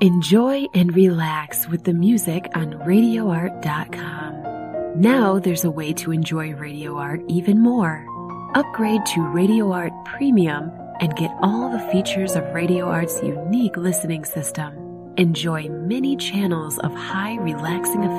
Enjoy and relax with the music on RadioArt.com. Now there's a way to enjoy Radio Art even more. Upgrade to Radio Art Premium and get all the features of Radio Art's unique listening system. Enjoy many channels of high relaxing effects